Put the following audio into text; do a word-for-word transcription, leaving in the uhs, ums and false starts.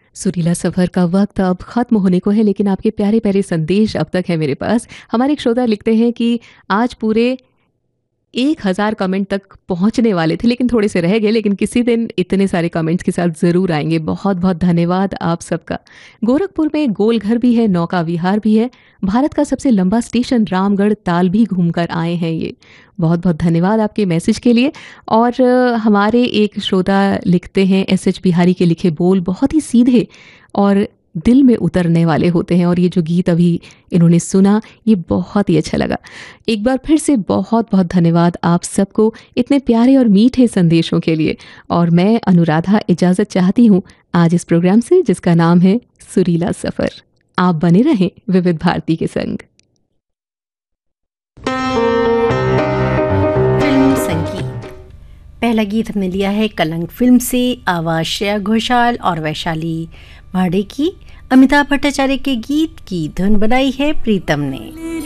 सुरीला सफ़र का वक्त अब ख़त्म होने को है, लेकिन आपके प्यारे-प्यारे संदेश अब तक है मेरे पास। हमारे एक श्रोता लिखते हैं कि आज पूरे एक हज़ार कमेंट तक पहुँचने वाले थे, लेकिन थोड़े से रह गए, लेकिन किसी दिन इतने सारे कमेंट्स के साथ ज़रूर आएँगे। बहुत-बहुत धन्यवाद आप सबका। गोरखपुर में गोलघर भी है, नौका विहार भी है, भारत का सबसे लंबा स्टेशन रामगढ़ ताल भी घूमकर आए हैं ये। बहुत-बहुत धन्यवाद आपके मैसेज के लिए। और अ, हमारे एक श्रोता लिखते हैं, एस एच बिहारी के लिखे बोल बहुत ही सीधे और दिल में उतरने वाले होते हैं, और ये जो गीत अभी इन्होंने सुना, ये बहुत ही अच्छा लगा। एक बार फिर से बहुत-बहुत धन्यवाद आप सबको इतने प्यारे और मीठे संदेशों के लिए। और मैं अनुराधा इजाज़त चाहती हूँ आज इस प्रोग्राम से, जिसका नाम है सुरीला सफ़र। आप बने रहें विविध भारती के संग। फिल्म संगीत। पहला गीत हमने लिया है कलंक फिल्म से, आवाज श्रेया घोषाल और वैशाली भाड़े की। अमिताभ भट्टाचार्य के गीत की धुन बनाई है प्रीतम ने।